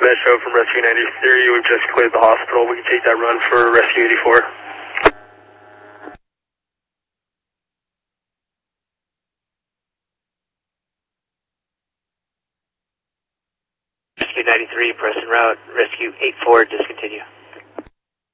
Metro from Rescue 93, we've just cleared the hospital. We can take that run for Rescue 84. Rescue 93, press en route. Rescue 84, discontinue.